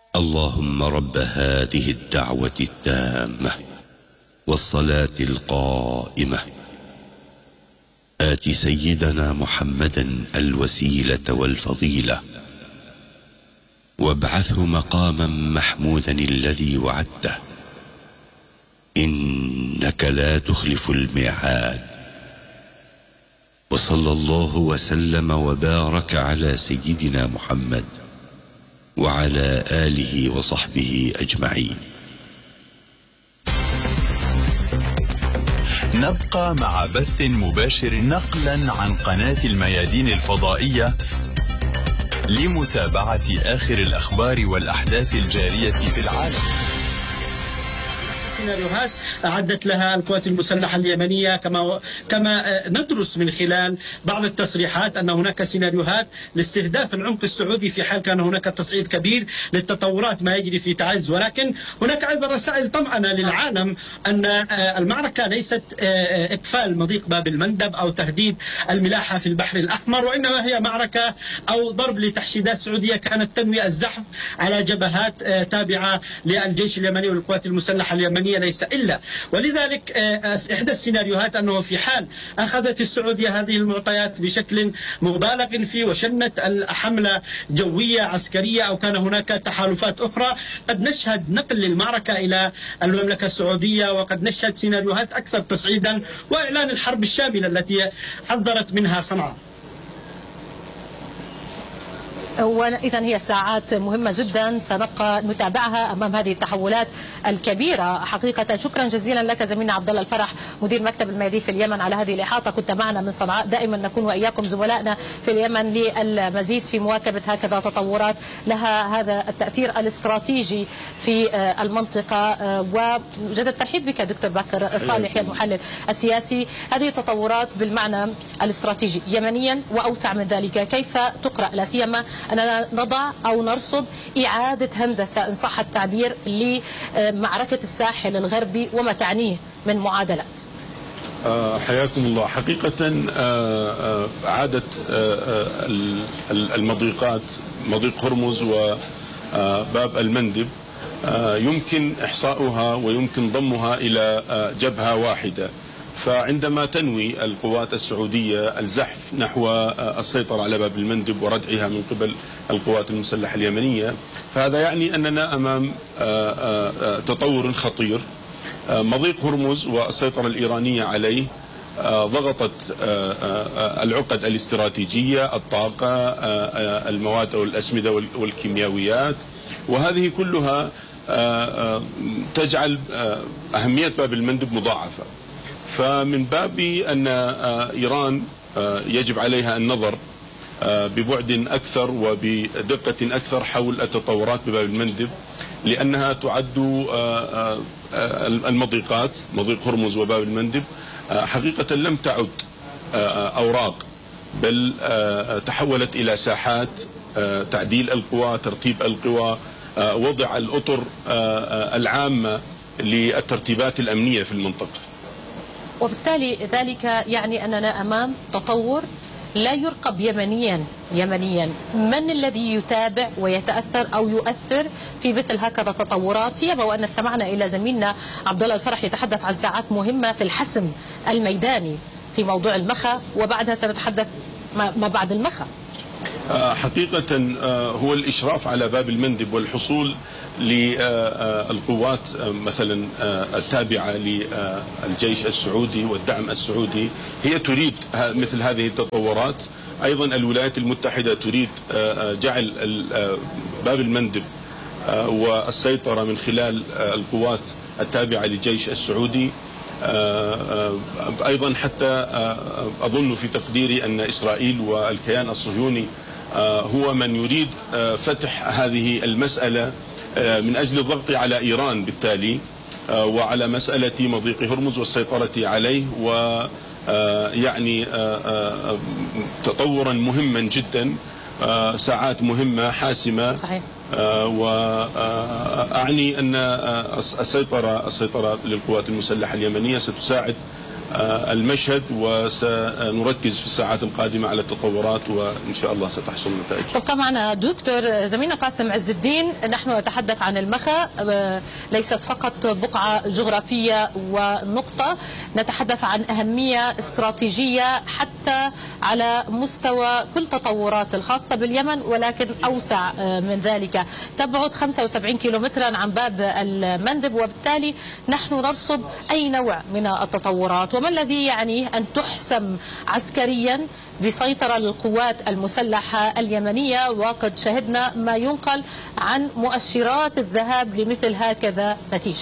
اللهم رب هذه الدعوة التامة والصلاة القائمة آت سيدنا محمدا الوسيلة والفضيلة وابعثه مقاما محمودا الذي وعدته إنك لا تخلف الميعاد. وصلى الله وسلم وبارك على سيدنا محمد وعلى آله وصحبه أجمعين. نبقى مع بث مباشر نقلا عن قناة الميادين الفضائية لمتابعة آخر الأخبار والأحداث الجارية في العالم. سيناريوهات أعدت لها القوات المسلحة اليمنية كما ندرس من خلال بعض التصريحات أن هناك سيناريوهات لاستهداف العمق السعودي في حال كان هناك تصعيد كبير للتطورات ما يجري في تعز، ولكن هناك أيضا رسائل طمأنة للعالم أن المعركة ليست إقفال مضيق باب المندب أو تهديد الملاحة في البحر الأحمر، وإنما هي معركة أو ضرب لتحشيدات سعودية كانت تنوي الزحف على جبهات تابعة للجيش اليمني والقوات المسلحة اليمنية ليس إلا. ولذلك إحدى السيناريوهات أنه في حال أخذت السعودية هذه المعطيات بشكل مبالغ فيه وشنت حملة جوية عسكرية أو كان هناك تحالفات أخرى، قد نشهد نقل المعركة إلى المملكة السعودية، وقد نشهد سيناريوهات أكثر تصعيدا وإعلان الحرب الشاملة التي حذرت منها صنعاء. وإذا هي ساعات مهمة جدا سنبقى نتابعها أمام هذه التحولات الكبيرة حقيقة. شكرا جزيلا لك زميلنا عبد الله الفرح مدير مكتب الميادين في اليمن على هذه الإحاطة، كنت معنا من صنعاء. دائما نكون وإياكم زملائنا في اليمن للمزيد في مواكبة هكذا تطورات لها هذا التأثير الاستراتيجي في المنطقة. وجد الترحيب بك دكتور بكر صالح المحلل السياسي. هذه التطورات بالمعنى الاستراتيجي يمنيا وأوسع من ذلك كيف تقرأ، لا سيما أننا نضع أو نرصد إعادة هندسة إن صح التعبير لمعركة الساحل الغربي وما تعنيه من معادلات؟ حياكم الله. حقيقة عادت المضيقات مضيق هرمز وباب المندب يمكن إحصاؤها ويمكن ضمها إلى جبهة واحدة، فعندما تنوي القوات السعودية الزحف نحو السيطرة على باب المندب وردعها من قبل القوات المسلحة اليمنية، فهذا يعني أننا أمام تطور خطير. مضيق هرمز والسيطرة الإيرانية عليه ضغطت العقد الاستراتيجية، الطاقة، المواد والأسمدة والكيميائيات، وهذه كلها تجعل أهمية باب المندب مضاعفة. فمن باب أن إيران يجب عليها النظر ببعد أكثر وبدقة أكثر حول التطورات بباب المندب، لأنها تعد المضيقات مضيق هرمز وباب المندب حقيقة لم تعد أوراق، بل تحولت إلى ساحات تعديل القوى، ترتيب القوى، وضع الأطر العامة للترتيبات الأمنية في المنطقة. وبالتالي ذلك يعني أننا أمام تطور لا يرقب يمنيا. من الذي يتابع ويتأثر أو يؤثر في مثل هكذا تطورات، سيما وأن استمعنا إلى زميلنا عبد الله الفرح يتحدث عن ساعات مهمة في الحسم الميداني في موضوع المخا، وبعدها سنتحدث ما بعد المخا. حقيقة هو الإشراف على باب المندب والحصول للقوات مثلا التابعة للجيش السعودي والدعم السعودي هي تريد مثل هذه التطورات. أيضا الولايات المتحدة تريد جعل باب المندب والسيطرة من خلال القوات التابعة للجيش السعودي. أيضا حتى أظن في تقديري أن إسرائيل والكيان الصهيوني هو من يريد فتح هذه المسألة من أجل الضغط على إيران بالتالي، وعلى مسألة مضيق هرمز والسيطرة عليه، ويعني تطورا مهما جدا، ساعات مهمة حاسمة. صحيح. وأعني أن السيطرة للقوات المسلحة اليمنية ستساعد المشهد، وسنركز في الساعات القادمة على التطورات وإن شاء الله ستحصل نتائج. تبقى معنا دكتور زميلنا قاسم عز الدين. نحن نتحدث عن المخا، ليست فقط بقعة جغرافية ونقطة، نتحدث عن أهمية استراتيجية حتى على مستوى كل تطورات الخاصة باليمن، ولكن أوسع من ذلك. تبعد 75 كيلومترا عن باب المندب، وبالتالي نحن نرصد أي نوع من التطورات، وما الذي يعني أن تحسم عسكريا بسيطرة للقوات المسلحة اليمنية. وقد شهدنا ما ينقل عن مؤشرات الذهاب لمثل هكذا نتيجة.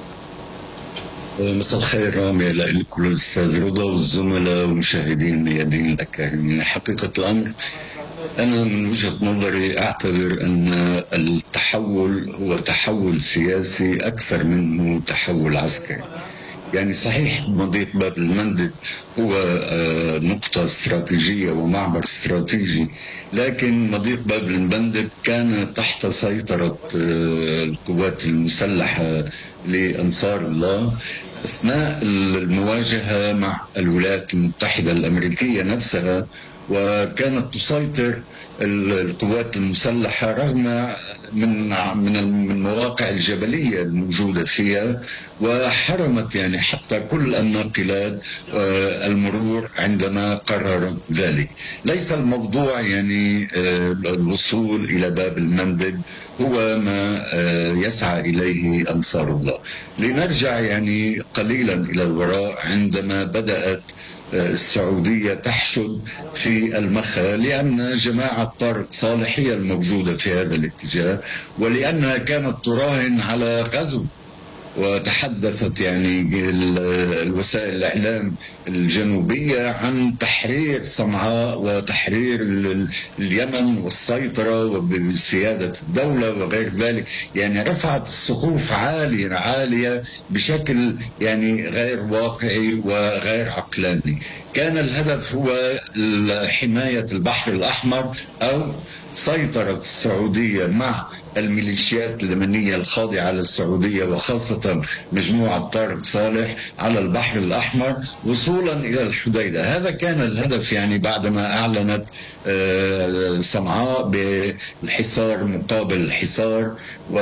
مساء الخير رامي لكل الأستاذ رضا والزملاء ومشاهدين الميادين الأكاديمية. حقيقة الأمر أنا من وجهة نظري أعتبر أن التحول هو تحول سياسي أكثر منه تحول عسكري. يعني صحيح مضيق باب المندب هو نقطة استراتيجية ومعبر استراتيجي، لكن مضيق باب المندب كان تحت سيطرة القوات المسلحة لأنصار الله أثناء المواجهة مع الولايات المتحدة الأمريكية نفسها، وكانت تسيطر القوات المسلحة رغم من المواقع الجبلية الموجودة فيها، وحرمت يعني حتى كل الناقلات المرور عندما قررت ذلك. ليس الموضوع يعني الوصول إلى باب المندب هو ما يسعى إليه أنصار الله. لنرجع يعني قليلا إلى الوراء عندما بدأت السعودية تحشد في المخا، لأن جماعة طارق صالح هي الموجودة في هذا الاتجاه، ولأنها كانت تراهن على غزو. وتحدثت يعني الوسائل الإعلام الجنوبية عن تحرير صنعاء وتحرير اليمن والسيطرة وبسيادة الدولة وغير ذلك. يعني رفعت السقوف عالية بشكل يعني غير واقعي وغير عقلاني. كان الهدف هو حماية البحر الأحمر أو سيطرة السعودية مع الميليشيات اليمنية الخاضعة للسعودية وخاصة مجموعة طارق صالح على البحر الأحمر وصولا إلى الحديدة. هذا كان الهدف يعني بعدما أعلنت صنعاء بالحصار مقابل الحصار،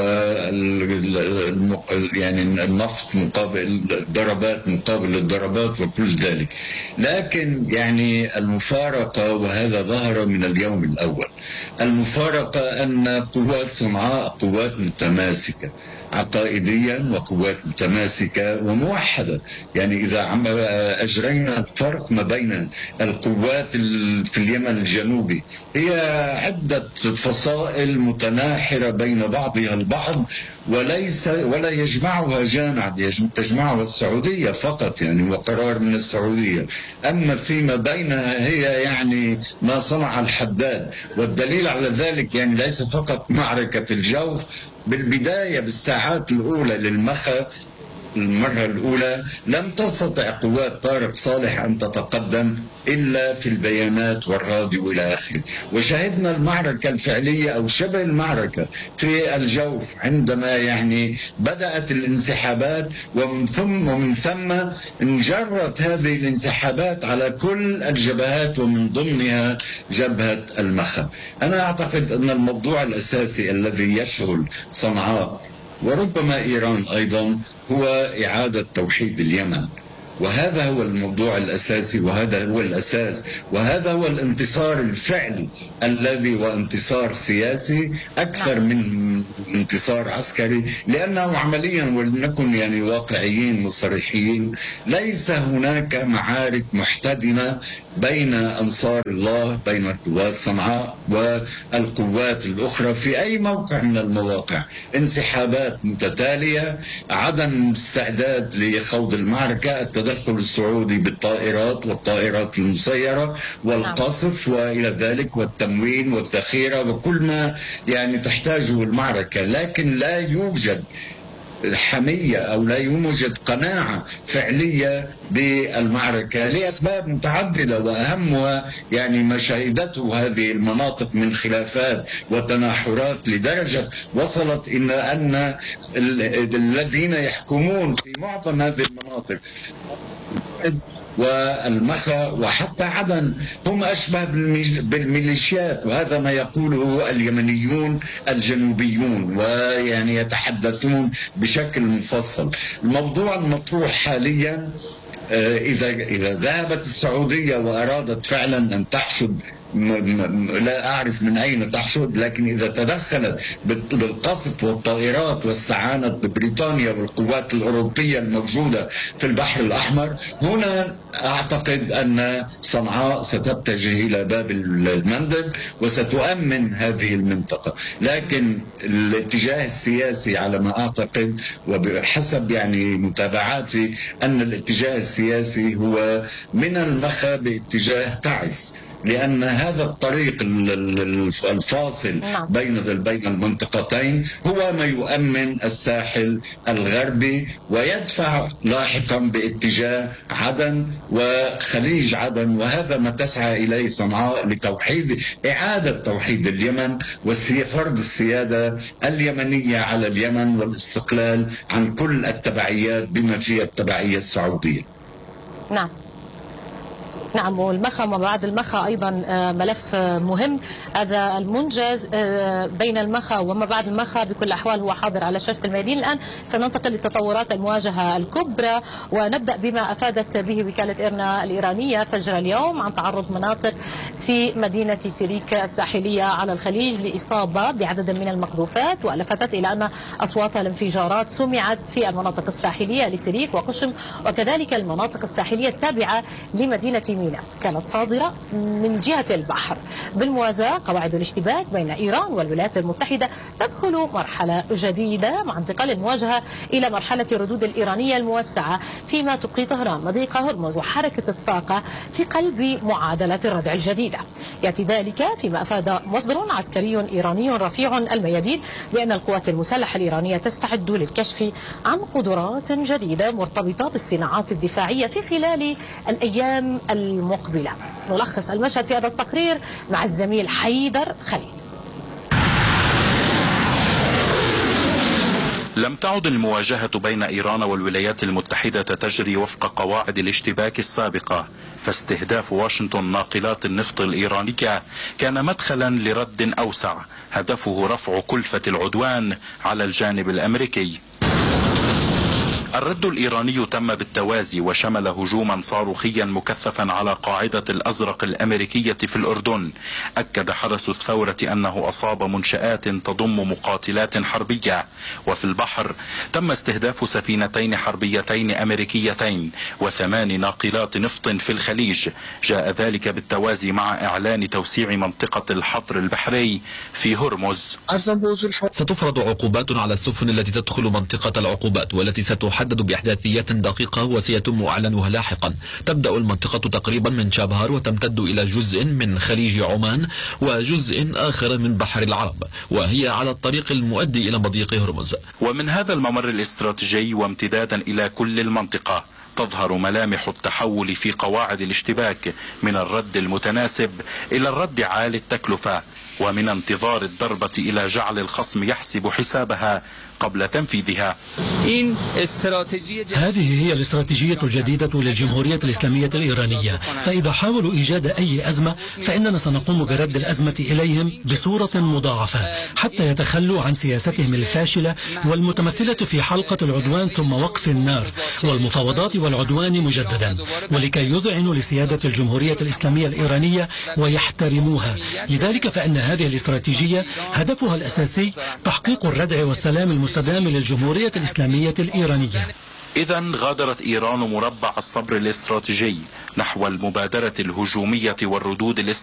يعني النفط مقابل الضربات مقابل الضربات وكل ذلك. لكن يعني المفارقة، وهذا ظهر من اليوم الأول، المفارقة أن قوات صنعاء قوات متماسكة عقائديا وقوات متماسكة وموحدة. يعني إذا أجرينا الفرق ما بين القوات في اليمن الجنوبي، هي عدة فصائل متناحرة بين بعضها البعض، ولا يجمعها جامع، تجمعها السعودية فقط يعني وقرار من السعودية. أما فيما بينها هي يعني ما صنع الحداد. والدليل على ذلك يعني ليس فقط معركة في الجوف. بالبداية بالساعات الأولى للمخا المرة الأولى لم تستطع قوات طارق صالح أن تتقدم إلا في البيانات والراديو إلى آخره. وشاهدنا المعركة الفعلية أو شبه المعركة في الجوف عندما يعني بدأت الانسحابات، ومن ثم انجرت هذه الانسحابات على كل الجبهات ومن ضمنها جبهة المخا. أنا أعتقد أن الموضوع الأساسي الذي يشغل صنعاء وربما إيران أيضا هو إعادة توحيد اليمن، وهذا هو الموضوع الأساسي، وهذا هو الأساس، وهذا هو الانتصار الفعلي الذي هو انتصار سياسي أكثر من انتصار عسكري. لأنه عمليا ولنكن يعني واقعيين وصريحين، ليس هناك معارك محتدمة بين أنصار الله، بين قوات صنعاء والقوات الأخرى في أي موقع من المواقع. انسحابات متتالية، عدم استعداد لخوض المعركة، التدخل السعودي بالطائرات والطائرات المسيرة والقصف وإلى ذلك والتموين والذخيرة وكل ما يعني تحتاجه المعركة. لكن لا يوجد حمية أو لا يوجد قناعة فعلية بالمعركة لأسباب متعددة، وأهمها يعني ما شهدته هذه المناطق من خلافات وتناحرات لدرجة وصلت إلى أن الذين يحكمون في معظم هذه المناطق تعز والمخا وحتى عدن هم أشبه بالميليشيات، وهذا ما يقوله اليمنيون الجنوبيون ويعني يتحدثون بشكل مفصل. الموضوع المطروح حاليا إذا ذهبت السعودية وأرادت فعلا أن تحشد، لا أعرف من أين تحشد، لكن إذا تدخلت بالقصف والطائرات واستعانت ببريطانيا والقوات الأوروبية الموجودة في البحر الأحمر، هنا أعتقد أن صنعاء ستتجه إلى باب المندب وستؤمن هذه المنطقة. لكن الاتجاه السياسي على ما أعتقد وبحسب يعني متابعاتي أن الاتجاه السياسي هو من المخا باتجاه تعز، لأن هذا الطريق الفاصل بين المنطقتين هو ما يؤمن الساحل الغربي ويدفع لاحقا باتجاه عدن وخليج عدن، وهذا ما تسعى إليه صنعاء لتوحيد إعادة توحيد اليمن وفرض السيادة اليمنية على اليمن والاستقلال عن كل التبعيات بما فيها التبعية السعودية. نعم، والمخا وما بعد المخا أيضا ملف مهم. هذا المنجز بين المخا وما بعد المخا بكل الأحوال هو حاضر على شاشة الميادين. الآن سننتقل لتطورات المواجهة الكبرى ونبدأ بما أفادت به وكالة إيرنا الإيرانية فجر اليوم عن تعرض مناطق في مدينة سيريك الساحلية على الخليج لإصابة بعدد من المقذوفات، ولفتت إلى أن أصوات الانفجارات سمعت في المناطق الساحلية لسيريك وقشم وكذلك المناطق الساحلية التابعة لمدينة ميناء كانت صادرة من جهة البحر. بالموازاة قواعد الاشتباك بين إيران والولايات المتحدة تدخل مرحلة جديدة مع انتقال المواجهة إلى مرحلة الردود الإيرانية الموسعة، فيما تبقي طهران مضيق هرمز وحركة الطاقة في قلب معادلة الردع الجديدة. يأتي ذلك فيما أفاد مصدر عسكري إيراني رفيع الميادين بأن القوات المسلحة الإيرانية تستعد للكشف عن قدرات جديدة مرتبطة بالصناعات الدفاعية في خلال الأيام المقبلة. نلخص المشهد في هذا التقرير مع الزميل حيدر خليل. لم تعد المواجهة بين إيران والولايات المتحدة تجري وفق قواعد الاشتباك السابقة، فاستهداف واشنطن ناقلات النفط الإيرانية كان مدخلا لرد أوسع هدفه رفع كلفة العدوان على الجانب الأمريكي. الرد الإيراني تم بالتوازي وشمل هجوما صاروخيا مكثفا على قاعدة الأزرق الأمريكية في الأردن. أكد حرس الثورة أنه أصاب منشآت تضم مقاتلات حربية. وفي البحر تم استهداف سفينتين حربيتين أمريكيتين و8 ناقلات نفط في الخليج. جاء ذلك بالتوازي مع إعلان توسيع منطقة الحظر البحري في هرمز. ستفرض عقوبات على السفن التي تدخل منطقة العقوبات والتي ستحدد بإحداثيات دقيقة وسيتم إعلانها لاحقا. تبدأ المنطقة تقريبا من شابهار وتمتد إلى جزء من خليج عمان وجزء آخر من بحر العرب، وهي على الطريق المؤدي إلى مضيق هرمز. ومن هذا الممر الاستراتيجي وامتدادا إلى كل المنطقة تظهر ملامح التحول في قواعد الاشتباك من الرد المتناسب إلى الرد عالي التكلفة، ومن انتظار الضربة إلى جعل الخصم يحسب حسابها قبل تنفيذها. هذه هي الاستراتيجية الجديدة للجمهورية الإسلامية الإيرانية، فإذا حاولوا إيجاد أي أزمة فإننا سنقوم برد الأزمة إليهم بصورة مضاعفة حتى يتخلوا عن سياستهم الفاشلة والمتمثلة في حلقة العدوان ثم وقف النار والمفاوضات والعدوان مجددا، ولكي يذعنوا لسيادة الجمهورية الإسلامية الإيرانية ويحترموها. لذلك فإن هذه الاستراتيجية هدفها الأساسي تحقيق الردع والسلام المستدام للجمهورية الإسلامية الإيرانية. إذن غادرت إيران مربع الصبر الاستراتيجي نحو المبادرة الهجومية والردود